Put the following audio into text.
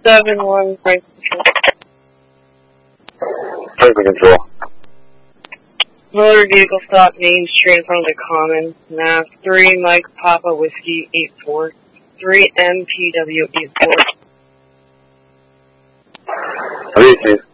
7-1, Frank Control. Franklin Control. Motor vehicle stop Main Street in front of the Common. Mass 3 Mike Papa Whiskey 84. 3 MPW 84. How do you see?